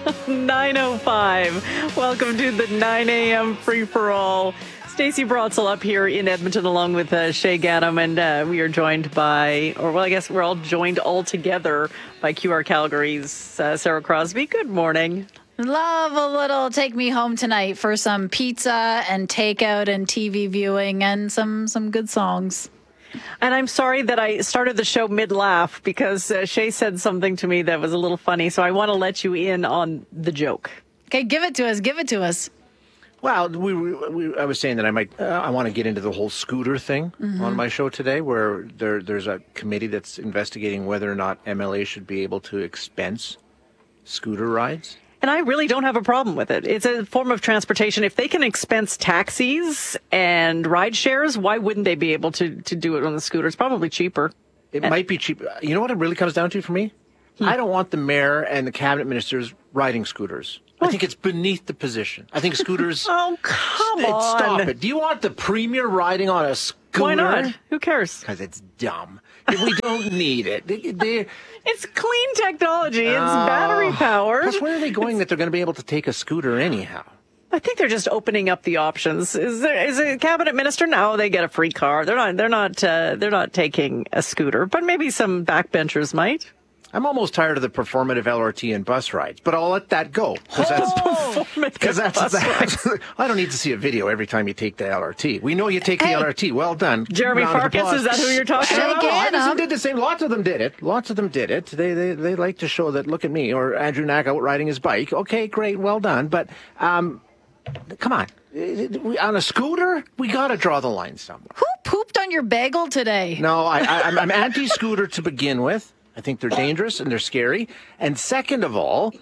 9:05. Welcome to the 9 a.m. free-for-all. Stacey Brotzel up here in Edmonton along with Shay Ganem, and we are joined by, I guess we're all joined all together by QR Calgary's Sarah Crosby. Good morning. Love a little take me home tonight for some pizza and takeout and TV viewing and some good songs. And I'm sorry that I started the show mid-laugh because Shay said something to me that was a little funny, so I want to let you in on the joke. Okay, give it to us. Well, I was saying that I want to get into the whole scooter thing on my show today, where there's a committee that's investigating whether or not MLA should be able to expense scooter rides. And I really don't have a problem with it. It's a form of transportation. If they can expense taxis and ride shares, why wouldn't they be able to do it on the scooter? It's probably cheaper. It might be cheaper. You know what it really comes down to for me? I don't want the mayor and the cabinet ministers riding scooters. I think it's beneath the position. I think scooters... Oh, come on. Stop it. Do you want the premier riding on a scooter? Why not? Who cares? Because it's dumb. We don't need it. It's clean technology. It's battery power. Plus, where are they going that they're going to be able to take a scooter anyhow? I think they're just opening up the options. Is a cabinet minister? No, they get a free car. They're not taking a scooter, but maybe some backbenchers might. I'm almost tired of the performative LRT and bus rides, but I'll let that go. Because that's I don't need to see a video every time you take the LRT. We know you take the LRT. Well done. Jeremy Farkas, is that who you're talking about? Iverson did the same. Lots of them did it. They like to show that, look at me, or Andrew Knack out riding his bike. Okay, great, well done. But come on. On a scooter, we got to draw the line somewhere. Who pooped on your bagel today? No, I'm anti-scooter to begin with. I think they're dangerous and they're scary. And second of all,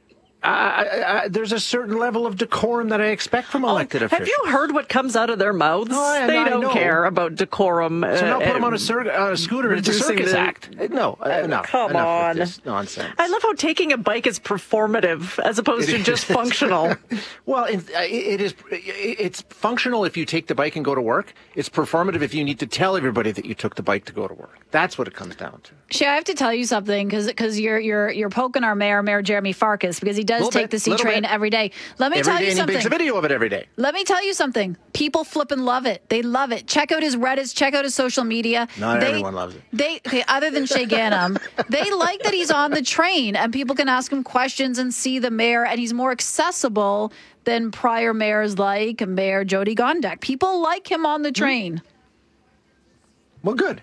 there's a certain level of decorum that I expect from elected officials. Have you heard what comes out of their mouths? They don't care about decorum. So now put them on a scooter. It's a circus act. No, enough. Come on. With this nonsense. I love how taking a bike is performative as opposed to just functional. Well, it's functional if you take the bike and go to work. It's performative if you need to tell everybody that you took the bike to go to work. That's what it comes down to. Shay, I have to tell you something because you're poking our Mayor Jeremy Farkas, because he does take the C train every day. Let me tell you something. He makes a video of it every day. Let me tell you something. People flipping love it. They love it. Check out his Reddits. Check out his social media. Not everyone loves it. Other than Shay Ganem, they like that he's on the train and people can ask him questions and see the mayor, and he's more accessible than prior mayors like Mayor Jyoti Gondek. People like him on the train. Well, good.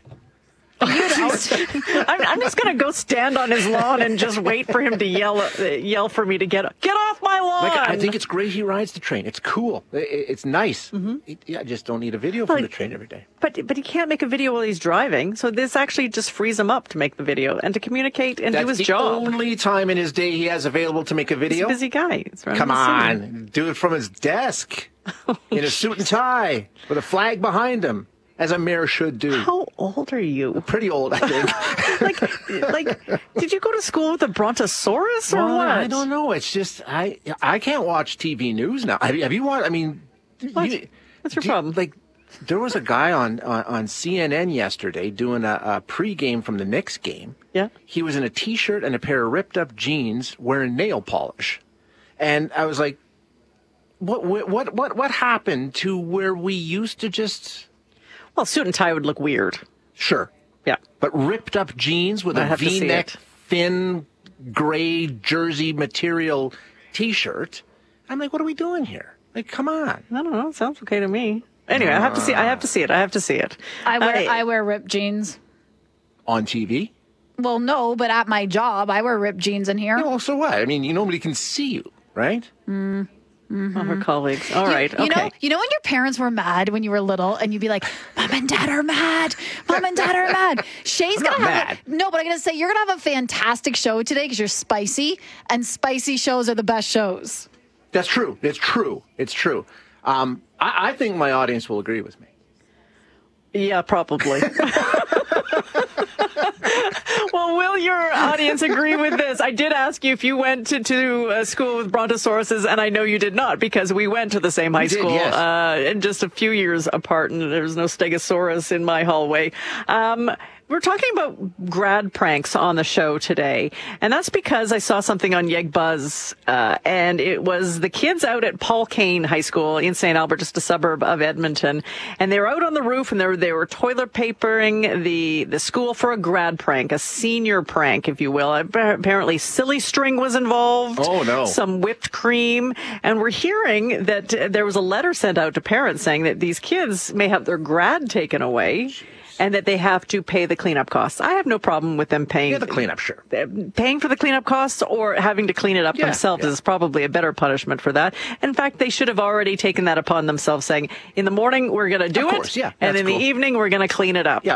I'm just going to go stand on his lawn and just wait for him to yell for me to get off my lawn. I think it's great he rides the train. It's cool. It's nice. I just don't need a video from the train every day. But he can't make a video while he's driving, so this actually just frees him up to make the video and to communicate and do his job. That's the only time in his day he has available to make a video? He's a busy guy. Come on. Do it from his desk in a suit and tie with a flag behind him. As a mayor should do. How old are you? Pretty old, I think. like, did you go to school with a brontosaurus or what? I don't know. It's just I can't watch TV news now. Have you watched? I mean, what's your problem? Like, there was a guy on CNN yesterday doing a pregame from the Knicks game. Yeah. He was in a T-shirt and a pair of ripped up jeans, wearing nail polish, and I was like, what happened to where we used to just? Well, suit and tie would look weird. Sure. Yeah. But ripped up jeans with a V-neck, thin, gray jersey material T-shirt. I'm like, what are we doing here? Like, come on. I don't know. It sounds okay to me. Anyway, I have to see it. I wear ripped jeans. On TV? Well, no, but at my job, I wear ripped jeans in here. No, so what? I mean, nobody can see you, right? Her colleagues. All right. You know when your parents were mad when you were little and you'd be like, Mom and Dad are mad. Mom and Dad are mad. Shay's going to have no, but I'm going to say you're going to have a fantastic show today because you're spicy, and spicy shows are the best shows. That's true. It's true. It's true. I think my audience will agree with me. Yeah, probably. Well, will your audience agree with this? I did ask you if you went to school with brontosauruses, and I know you did not, because we went to the same high school, yes. And just a few years apart, and there's no stegosaurus in my hallway. We're talking about grad pranks on the show today, and that's because I saw something on Yeg Buzz, and it was the kids out at Paul Kane High School in St. Albert, just a suburb of Edmonton, and they were out on the roof, and they were toilet papering the school for a grad prank, a senior prank, if you will. Apparently, silly string was involved. Oh, no. Some whipped cream, and we're hearing that there was a letter sent out to parents saying that these kids may have their grad taken away. And that they have to pay the cleanup costs. I have no problem with them paying. Yeah, the cleanup, sure. Paying for the cleanup costs or having to clean it up themselves is probably a better punishment for that. In fact, they should have already taken that upon themselves, saying, in the morning, we're going to do it. Of course, yeah. And in the evening, we're going to clean it up. Yeah.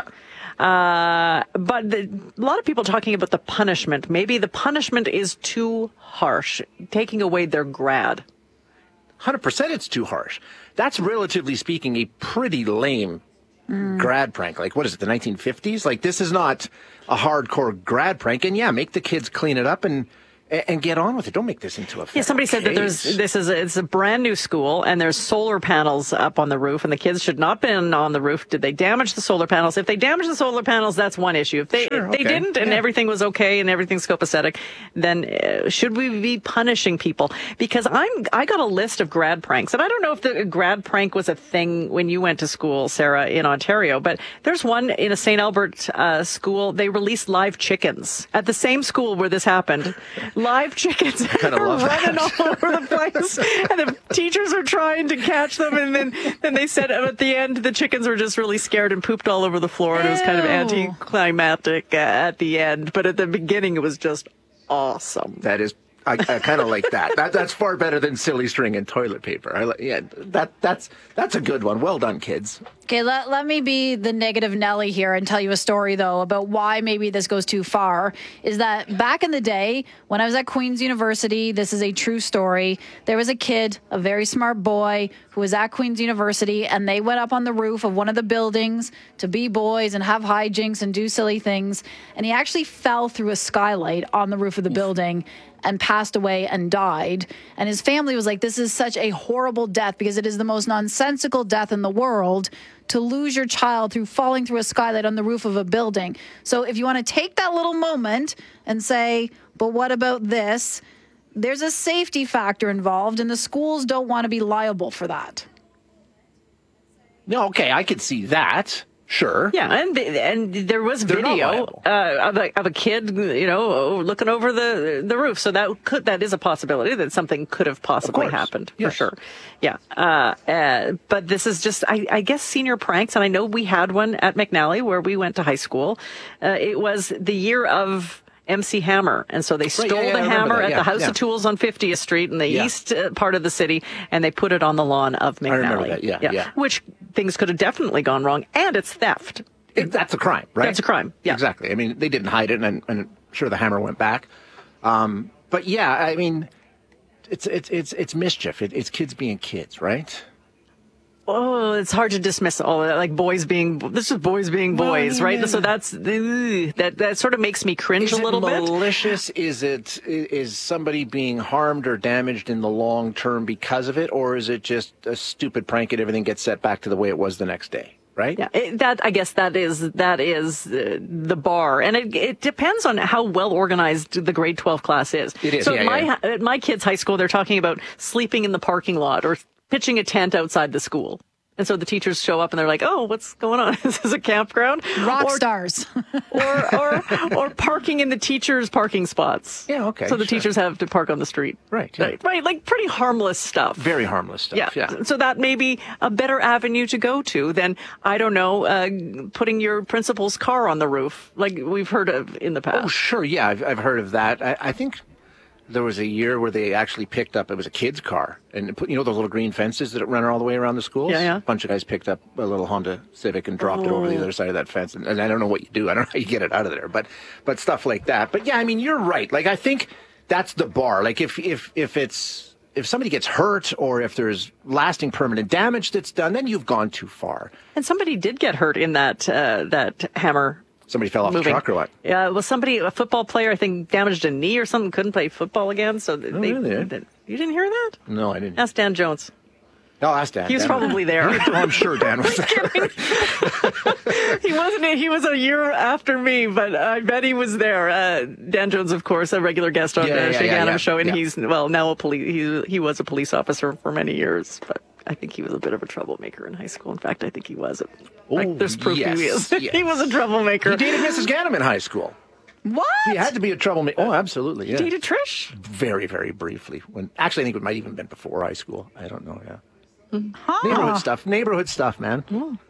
But a lot of people talking about the punishment. Maybe the punishment is too harsh, taking away their grad. 100% it's too harsh. That's, relatively speaking, a pretty lame grad prank. Like, what is it, the 1950s? Like, this is not a hardcore grad prank. And yeah, make the kids clean it up and get on with it. Don't make this into a Yeah, somebody said that it's a brand new school and there's solar panels up on the roof and the kids should not been on the roof. Did they damage the solar panels? If they damaged the solar panels, that's one issue. If they didn't and everything was okay and everything's copacetic, then should we be punishing people? Because I got a list of grad pranks, and I don't know if the grad prank was a thing when you went to school, Sarah, in Ontario, but there's one in a St. Albert school. They released live chickens at the same school where this happened. Live chickens are running all over the place, and the teachers are trying to catch them, and then they said at the end the chickens were just really scared and pooped all over the floor, and it was kind of anticlimactic at the end, but at the beginning it was just awesome. That is, I kind of like that. That's far better than silly string and toilet paper. That's a good one. Well done, kids. Okay, let me be the negative Nelly here and tell you a story, though, about why maybe this goes too far. Is that back in the day, when I was at Queen's University, this is a true story, there was a kid, a very smart boy, who was at Queen's University, and they went up on the roof of one of the buildings to be boys and have hijinks and do silly things, and he actually fell through a skylight on the roof of the building and passed away and died. And his family was like, this is such a horrible death because it is the most nonsensical death in the world to lose your child through falling through a skylight on the roof of a building. So if you want to take that little moment and say, but what about this? There's a safety factor involved, and the schools don't want to be liable for that. No, okay, I could see that. Sure. Yeah, and there was video of a kid, looking over the roof. So that is a possibility that something could have possibly happened for sure. Yeah. But this is just, I guess, senior pranks. And I know we had one at McNally where we went to high school. It was the year of MC Hammer. And so they stole the hammer at the House of Tools on 50th Street in the east part of the city, and they put it on the lawn of McNally. I remember that, yeah. Which things could have definitely gone wrong, and it's theft. That's a crime, right? That's a crime, yeah. Exactly. I mean, they didn't hide it, and sure, the hammer went back. But yeah, I mean, it's mischief. It's kids being kids, right? Oh, it's hard to dismiss all of that. Like boys being boys, right? So that sort of makes me cringe a little bit. Is it malicious? Is somebody being harmed or damaged in the long term because of it, or is it just a stupid prank and everything gets set back to the way it was the next day? Right? Yeah, I guess that is the bar, and it depends on how well organized the grade 12 class is. It is. So at my kids' high school, they're talking about sleeping in the parking lot or pitching a tent outside the school. And so the teachers show up and they're like, oh, what's going on? Is this a campground? Rock stars. or parking in the teachers' parking spots. Yeah, okay. So the teachers have to park on the street. Right. Yeah. Right. Like pretty harmless stuff. Very harmless stuff. Yeah. So that may be a better avenue to go to than, I don't know, putting your principal's car on the roof, like we've heard of in the past. Oh, sure. Yeah, I've heard of that. I think there was a year where they actually picked up, it was a kid's car, and put, those little green fences that run all the way around the schools? Yeah. A bunch of guys picked up a little Honda Civic and dropped it over the other side of that fence. And I don't know what you do. I don't know how you get it out of there, but stuff like that. But yeah, I mean, you're right. Like, I think that's the bar. Like, if somebody gets hurt or if there's lasting permanent damage that's done, then you've gone too far. And somebody did get hurt in that hammer. Somebody fell off the truck or what? Yeah, well, a football player, I think, damaged a knee or something, couldn't play football again. So really? You didn't hear that? No, I didn't. Ask Dan Jones. No, ask Dan. He was probably there. Oh, I'm sure Dan was there. He wasn't. He was a year after me, but I bet he was there. Dan Jones, of course, a regular guest on the Shay Ganam show, and he's now a police. He was a police officer for many years, but I think he was a bit of a troublemaker in high school. In fact, I think he was. There's proof he is. Yes. He was a troublemaker. He dated Mrs. Ganam in high school. What? He had to be a troublemaker. Oh, absolutely. Yeah. Dated Trish? Very, very briefly. Actually, I think it might even been before high school. I don't know. Yeah. Huh. Neighborhood stuff, man.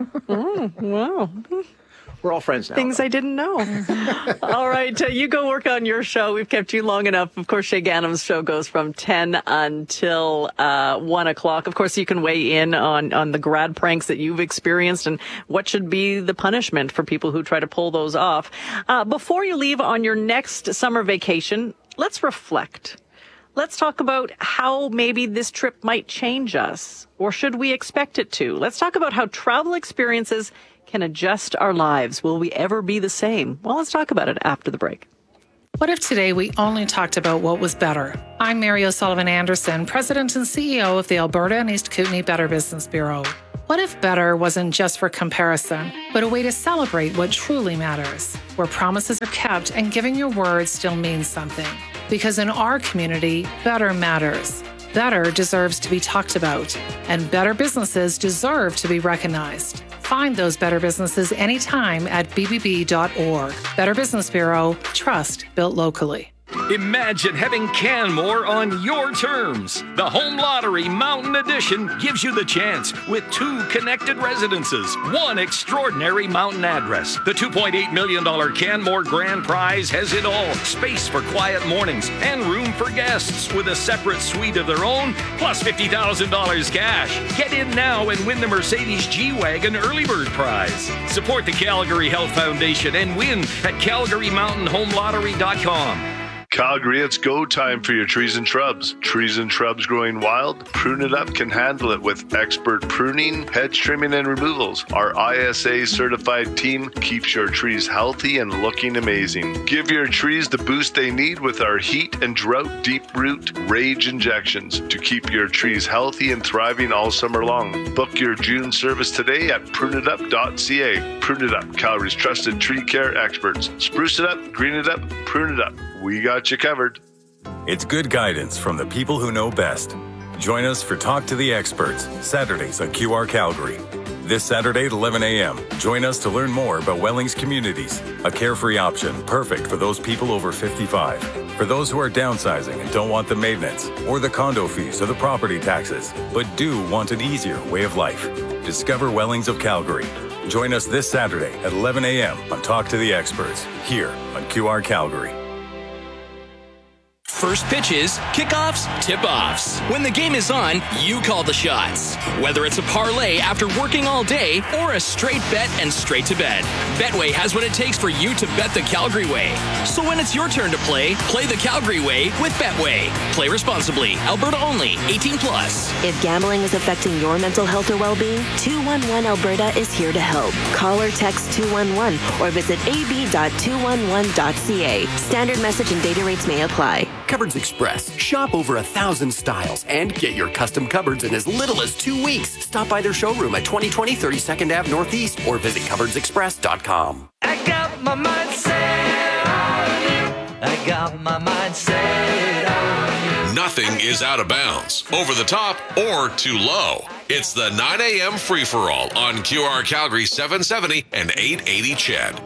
Wow. We're all friends now. Things I didn't know. All right, you go work on your show. We've kept you long enough. Of course, Shay Ganam's show goes from 10 until 1 o'clock. Of course, you can weigh in on the grad pranks that you've experienced and what should be the punishment for people who try to pull those off. Before you leave on your next summer vacation, let's reflect. Let's talk about how maybe this trip might change us, or should we expect it to? Let's talk about how travel experiences can adjust our lives. Will we ever be the same? Well, let's talk about it after the break. What if today we only talked about what was better? I'm Mary O'Sullivan Anderson, President and CEO of the Alberta and East Kootenay Better Business Bureau. What if better wasn't just for comparison, but a way to celebrate what truly matters, where promises are kept and giving your word still means something? Because in our community, better matters. Better deserves to be talked about, and better businesses deserve to be recognized. Find those better businesses anytime at bbb.org. Better Business Bureau, trust built locally. Imagine having Canmore on your terms. The Home Lottery Mountain Edition gives you the chance with 2 connected residences, 1 extraordinary mountain address. The $2.8 million Canmore Grand Prize has it all. Space for quiet mornings and room for guests with a separate suite of their own, plus $50,000 cash. Get in now and win the Mercedes G-Wagon Early Bird Prize. Support the Calgary Health Foundation and win at CalgaryMountainHomeLottery.com. Calgary, it's go time for your trees and shrubs. Trees and shrubs growing wild? Prune It Up can handle it with expert pruning, hedge trimming, and removals. Our ISA certified team keeps your trees healthy and looking amazing. Give your trees the boost they need with our heat and drought deep root rage injections to keep your trees healthy and thriving all summer long. Book your June service today at pruneitup.ca. Prune It Up, Calgary's trusted tree care experts. Spruce it up, green it up, prune it up. We got you covered. It's good guidance from the people who know best. Join us for Talk to the Experts, Saturdays at QR Calgary. This Saturday at 11 a.m., join us to learn more about Wellings Communities, a carefree option perfect for those people over 55. For those who are downsizing and don't want the maintenance, or the condo fees or the property taxes, but do want an easier way of life. Discover Wellings of Calgary. Join us this Saturday at 11 a.m. on Talk to the Experts, here on QR Calgary. First pitches, kickoffs, tip-offs. When the game is on, you call the shots. Whether it's a parlay after working all day or a straight bet and straight to bed, Betway has what it takes for you to bet the Calgary way. So when it's your turn to play the Calgary way with Betway. Play responsibly. Alberta only. 18 plus. If gambling is affecting your mental health or well-being, 211 Alberta is here to help. Call or text 211 or visit ab.211.ca. Standard message and data rates may apply. Cupboards Express. Shop over 1,000 styles and get your custom cupboards in as little as 2 weeks. Stop by their showroom at 2020 32nd Ave Northeast or visit cupboardsexpress.com. I got my mind set on you. I got my mind set on you. Nothing is out of bounds, over the top, or too low. It's the 9 a.m. free-for-all on QR Calgary 770 and 880 CHED.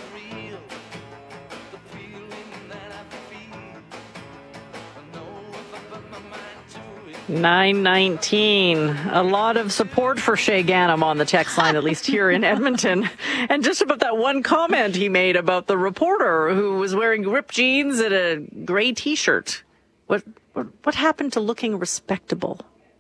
919. A lot of support for Shay Ganam on the text line, at least here in Edmonton. And just about that one comment he made about the reporter who was wearing ripped jeans and a gray T-shirt. What happened to looking respectable?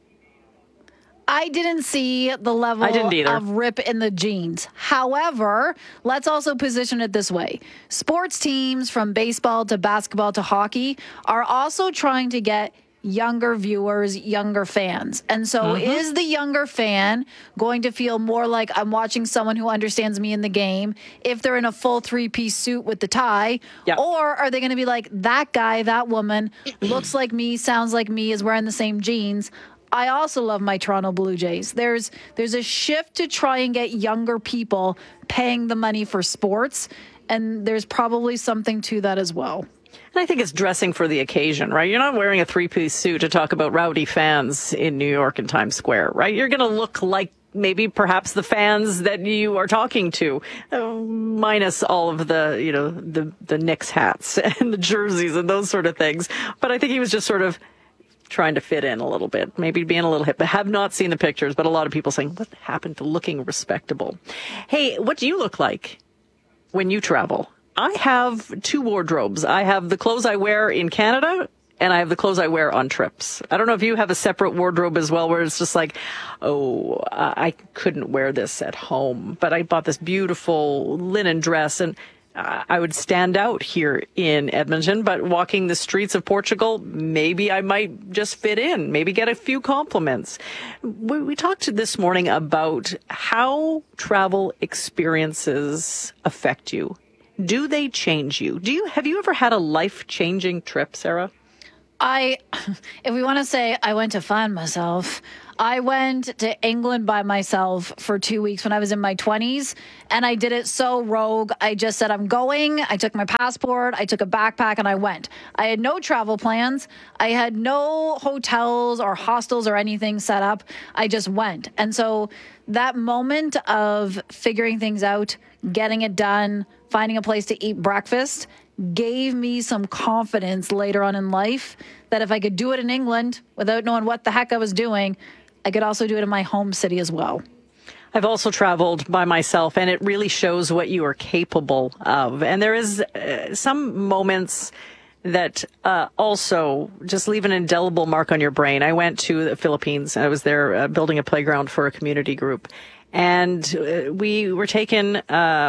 I didn't see the level of rip in the jeans. However, let's also position it this way. Sports teams from baseball to basketball to hockey are also trying to get younger viewers, younger fans. And so is the younger fan going to feel more like I'm watching someone who understands me in the game if they're in a full 3-piece suit with the tie? Yep. Or are they going to be like, that guy, that woman looks like me, sounds like me, is wearing the same jeans. I also love my Toronto Blue Jays. There's a shift to try and get younger people paying the money for sports, and there's probably something to that as well. And I think it's dressing for the occasion, right? You're not wearing a three-piece suit to talk about rowdy fans in New York and Times Square, right? You're going to look like maybe perhaps the fans that you are talking to, minus all of the, the Knicks hats and the jerseys and those sort of things. But I think he was just sort of trying to fit in a little bit, maybe being a little hip. I have not seen the pictures, but a lot of people saying, what happened to looking respectable? Hey, what do you look like when you travel? I have two wardrobes. I have the clothes I wear in Canada, and I have the clothes I wear on trips. I don't know if you have a separate wardrobe as well, where it's just like, I couldn't wear this at home, but I bought this beautiful linen dress, and I would stand out here in Edmonton, but walking the streets of Portugal, maybe I might just fit in, maybe get a few compliments. We talked this morning about how travel experiences affect you. Do they change you? Have you ever had a life-changing trip, Sarah? If we want to say I went to find myself, I went to England by myself for 2 weeks when I was in my 20s, and I did it so rogue. I just said, I'm going. I took my passport. I took a backpack, and I went. I had no travel plans. I had no hotels or hostels or anything set up. I just went. And so that moment of figuring things out, getting it done, finding a place to eat breakfast gave me some confidence later on in life that if I could do it in England without knowing what the heck I was doing, I could also do it in my home city as well. I've also traveled by myself, and it really shows what you are capable of. And there is some moments that also just leave an indelible mark on your brain. I went to the Philippines, and I was there building a playground for a community group. And we were taken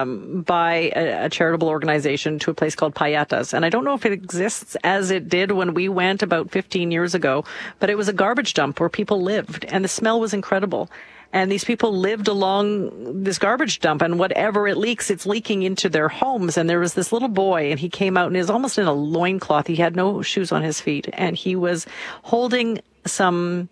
by a charitable organization to a place called Payatas. And I don't know if it exists as it did when we went about 15 years ago, but it was a garbage dump where people lived, and the smell was incredible. And these people lived along this garbage dump, and whatever it leaks, it's leaking into their homes. And there was this little boy, and he came out and he was almost in a loincloth. He had no shoes on his feet, and he was holding some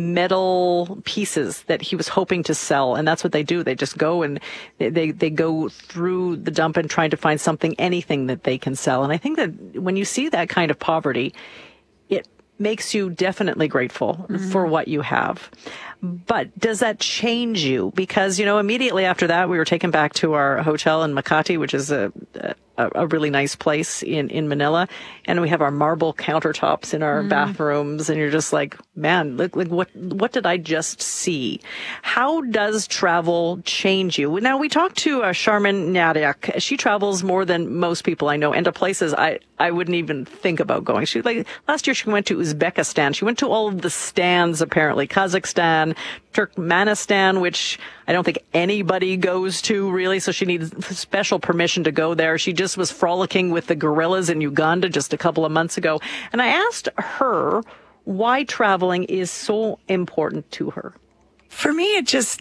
metal pieces that he was hoping to sell. And that's what they do. They just go and they go through the dump and trying to find something, anything that they can sell. And I think that when you see that kind of poverty, it makes you definitely grateful for what you have. But does that change you? Because, immediately after that, we were taken back to our hotel in Makati, which is a really nice place in Manila. And we have our marble countertops in our bathrooms. And you're just like, man, look what did I just see? How does travel change you? Now, we talked to Charmin Nadiak. She travels more than most people I know, and to places I wouldn't even think about going. Last year she went to Uzbekistan. She went to all of the stands, apparently. Kazakhstan, Turkmenistan, which I don't think anybody goes to really, so she needs special permission to go there. She just was frolicking with the gorillas in Uganda just a couple of months ago. And I asked her why traveling is so important to her. For me,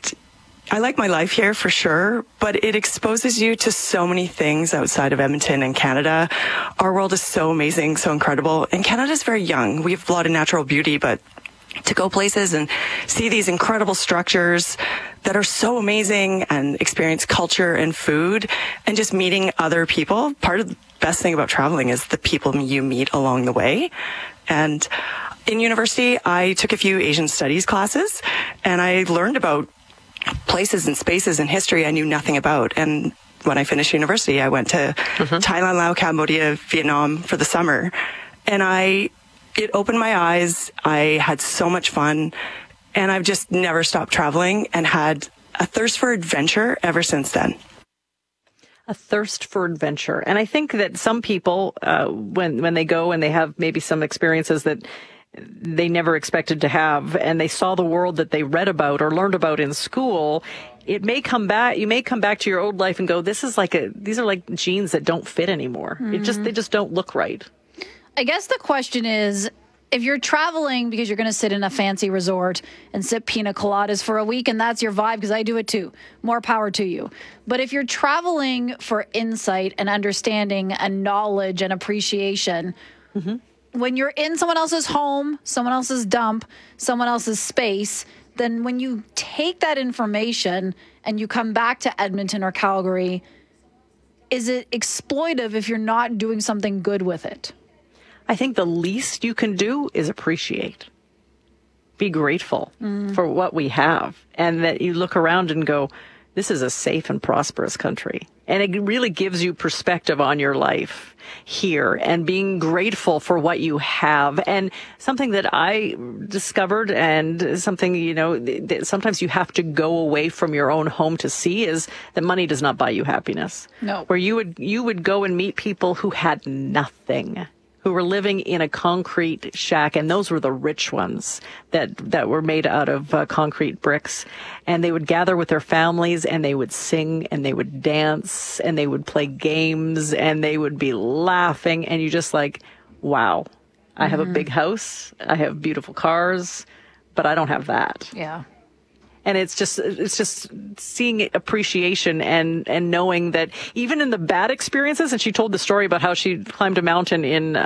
I like my life here for sure, but it exposes you to so many things outside of Edmonton and Canada. Our world is so amazing, so incredible. And Canada's very young. We have a lot of natural beauty, but to go places and see these incredible structures that are so amazing and experience culture and food and just meeting other people. Part of the best thing about traveling is the people you meet along the way. And in university, I took a few Asian studies classes, and I learned about places and spaces and history I knew nothing about. And when I finished university, I went to Thailand, Laos, Cambodia, Vietnam for the summer. And it opened my eyes. I had so much fun, and I've just never stopped traveling and had a thirst for adventure ever since then. A thirst for adventure. And I think that some people, when they go and they have maybe some experiences that they never expected to have, and they saw the world that they read about or learned about in school, it may come back. You may come back to your old life and go, these are like jeans that don't fit anymore. They just don't look right. I guess the question is, if you're traveling because you're going to sit in a fancy resort and sip pina coladas for a week, and that's your vibe, because I do it too, more power to you. But if you're traveling for insight and understanding and knowledge and appreciation, when you're in someone else's home, someone else's dump, someone else's space, then when you take that information and you come back to Edmonton or Calgary, is it exploitive if you're not doing something good with it? I think the least you can do is appreciate. Be grateful for what we have, and that you look around and go, this is a safe and prosperous country. And it really gives you perspective on your life here and being grateful for what you have. And something that I discovered, and something, that sometimes you have to go away from your own home to see, is that money does not buy you happiness. No. Where you would go and meet people who had nothing, who were living in a concrete shack, and those were the rich ones that were made out of concrete bricks. And they would gather with their families, and they would sing, and they would dance, and they would play games, and they would be laughing, and you just like, wow, I have a big house, I have beautiful cars, but I don't have that. Yeah. And it's just seeing appreciation and knowing that even in the bad experiences, and she told the story about how she climbed a mountain in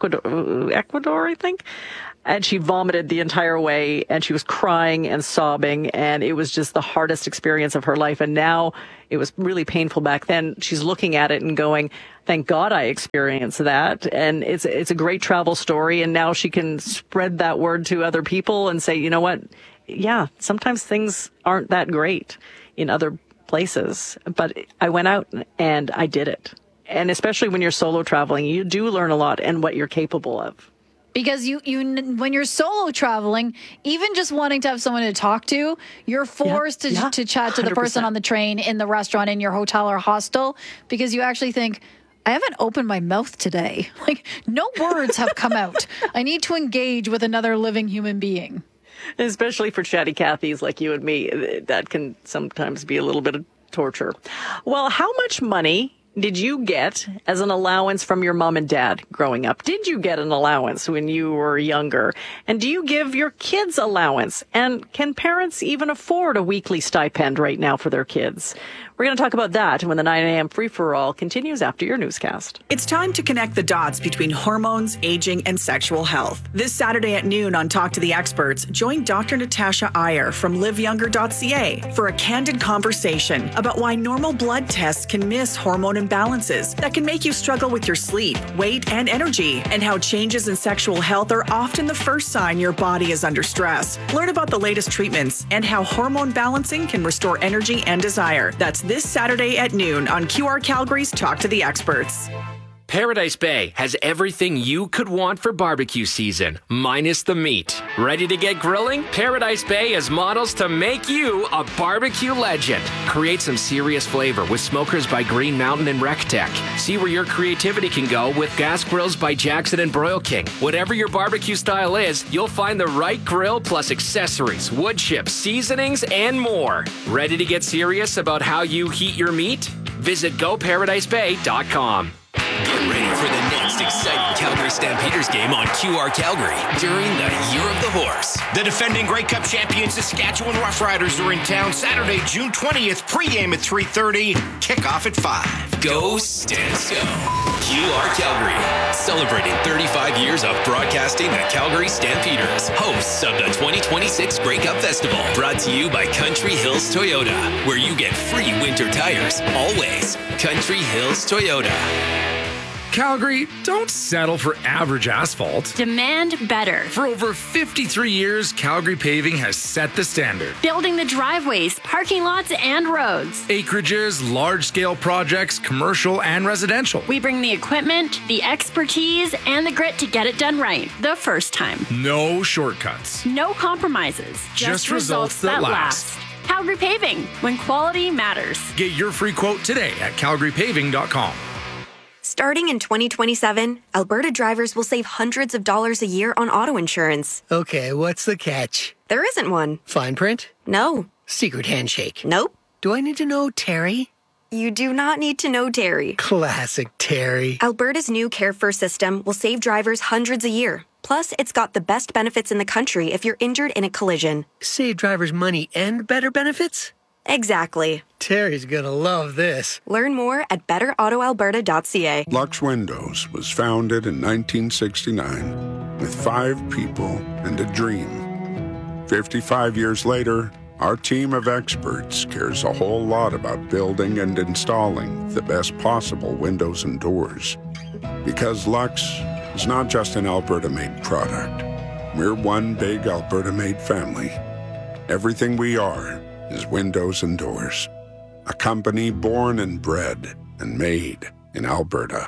Ecuador, I think, and she vomited the entire way, and she was crying and sobbing, and it was just the hardest experience of her life. And now it was really painful back then. She's looking at it and going, thank God I experienced that. And it's a great travel story. And now she can spread that word to other people and say, you know what? Yeah, sometimes things aren't that great in other places, but I went out and I did it. And especially when you're solo traveling, you do learn a lot and what you're capable of. Because you when you're solo traveling, even just wanting to have someone to talk to, you're forced to chat to the 100%. person on the train, in the restaurant, in your hotel or hostel, because you actually think, I haven't opened my mouth today. Like, no words have come out. I need to engage with another living human being. Especially for chatty Cathys like you and me, that can sometimes be a little bit of torture. Well, how much money did you get as an allowance from your mom and dad growing up? Did you get an allowance when you were younger? And do you give your kids allowance? And can parents even afford a weekly stipend right now for their kids? We're going to talk about that when the 9 a.m. free-for-all continues after your newscast. It's time to connect the dots between hormones, aging, and sexual health. This Saturday at noon on Talk to the Experts, join Dr. Natasha Iyer from liveyounger.ca for a candid conversation about why normal blood tests can miss hormone imbalances that can make you struggle with your sleep, weight, and energy, and how changes in sexual health are often the first sign your body is under stress. Learn about the latest treatments and how hormone balancing can restore energy and desire. That's this Saturday at noon on QR Calgary's Talk to the Experts. Paradise Bay has everything you could want for barbecue season, minus the meat. Ready to get grilling? Paradise Bay has models to make you a barbecue legend. Create some serious flavor with smokers by Green Mountain and RecTech. See where your creativity can go with gas grills by Jackson and Broil King. Whatever your barbecue style is, you'll find the right grill plus accessories, wood chips, seasonings, and more. Ready to get serious about how you heat your meat? Visit GoParadiseBay.com. Get ready for the next exciting Calgary Stampeders game on QR Calgary during the Year of the Horse. The defending Grey Cup champion Saskatchewan Roughriders are in town Saturday, June 20th. Pregame at 3:30, kickoff at 5. Go Stamps Go. QR Calgary, celebrating 35 years of broadcasting the Calgary Stampeders, hosts of the 2026 Grey Cup Festival. Brought to you by Country Hills Toyota, where you get free winter tires, always. Country Hills Toyota. Calgary, don't settle for average asphalt. Demand better. For over 53 years, Calgary Paving has set the standard. Building the driveways, parking lots, and roads. Acreages, large-scale projects, commercial and residential. We bring the equipment, the expertise, and the grit to get it done right the first time. No shortcuts. No compromises. Just results that last. Calgary Paving, when quality matters. Get your free quote today at calgarypaving.com. Starting in 2027, Alberta drivers will save hundreds of dollars a year on auto insurance. Okay, what's the catch? There isn't one. Fine print? No. Secret handshake? Nope. Do I need to know Terry? You do not need to know Terry. Classic Terry. Alberta's new Care First system will save drivers hundreds a year. Plus, it's got the best benefits in the country if you're injured in a collision. Save drivers money and better benefits? Exactly. Terry's gonna love this. Learn more at betterautoalberta.ca. Lux Windows was founded in 1969 with 5 people and a dream. 55 years later, our team of experts cares a whole lot about building and installing the best possible windows and doors. Because Lux is not just an Alberta-made product. We're one big Alberta-made family. Everything we are is windows and doors. A company born and bred and made in Alberta.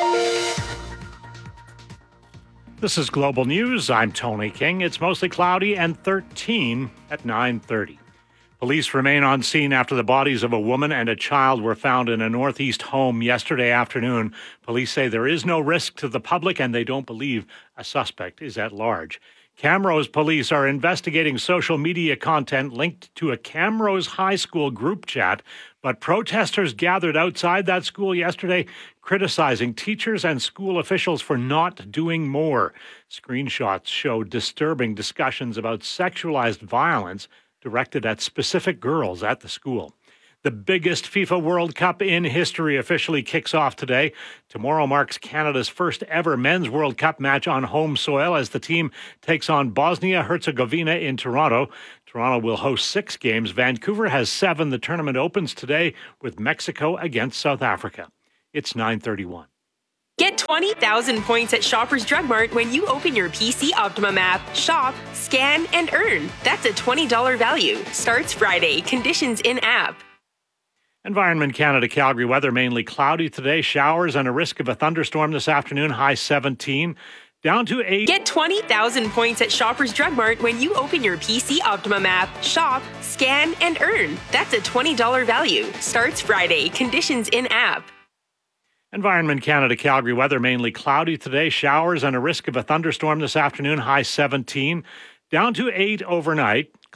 This is Global News. I'm Tony King. It's mostly cloudy and 13 at 9:30. Police remain on scene after the bodies of a woman and a child were found in a northeast home yesterday afternoon. Police say there is no risk to the public and they don't believe a suspect is at large. Camrose police are investigating social media content linked to a Camrose High School group chat, but protesters gathered outside that school yesterday criticizing teachers and school officials for not doing more. Screenshots show disturbing discussions about sexualized violence directed at specific girls at the school. The biggest FIFA World Cup in history officially kicks off today. Tomorrow marks Canada's first ever Men's World Cup match on home soil as the team takes on Bosnia-Herzegovina in Toronto. Toronto will host 6 games. Vancouver has 7. The tournament opens today with Mexico against South Africa. It's 9:31. Get 20,000 points at Shoppers Drug Mart when you open your PC Optimum app. Shop, scan, and earn. That's a $20 value. Starts Friday. Conditions in app. Environment Canada Calgary weather mainly cloudy today. Showers and a risk of a thunderstorm this afternoon. High 17. Down to 8. Get 20,000 points at Shoppers Drug Mart when you open your PC Optimum app. Shop, scan, and earn. That's a $20 value. Starts Friday. Conditions in app. Environment Canada Calgary weather mainly cloudy today. Showers and a risk of a thunderstorm this afternoon. High 17. Down to 8 overnight.